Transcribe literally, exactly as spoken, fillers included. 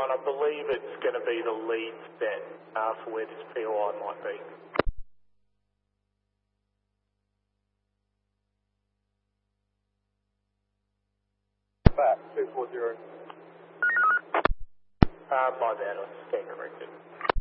one. I believe it's going to be the lead set uh, for where this P O I might be. Back, two four zero. Uh, my bad, I stand corrected.